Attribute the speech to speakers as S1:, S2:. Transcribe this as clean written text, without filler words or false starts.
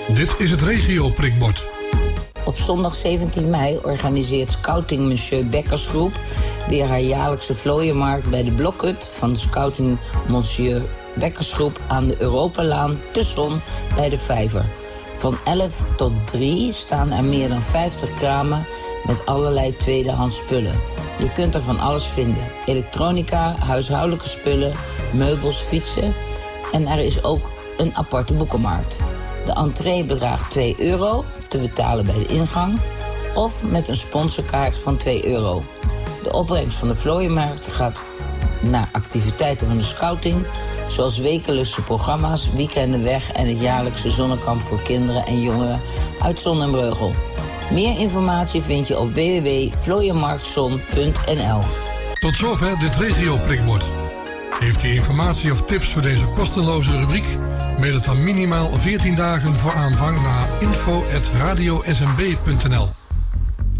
S1: Dit is het regio-prikbord.
S2: Op zondag 17 mei organiseert Scouting Monsieur Bekkersgroep weer haar jaarlijkse vlooienmarkt bij de blokhut van de Scouting Monsieur Bekkersgroep aan de Europalaan te Zon bij de Vijver. Van 11 tot 3 staan er meer dan 50 kramen met allerlei tweedehands spullen. Je kunt er van alles vinden. Elektronica, huishoudelijke spullen, meubels, fietsen. En er is ook een aparte boekenmarkt. De entree bedraagt €2, te betalen bij de ingang, of met een sponsorkaart van €2. De opbrengst van de vlooienmarkt gaat naar activiteiten van de scouting, zoals wekelijkse programma's, weekenden weg en het jaarlijkse zonnekamp voor kinderen en jongeren uit Zon en Breugel. Meer informatie vind je op www.vlooienmarktzon.nl.
S1: Tot zover dit regio-prikbord. Heeft u informatie of tips voor deze kosteloze rubriek? Mail het dan minimaal 14 dagen voor aanvang naar info@radiosmb.nl.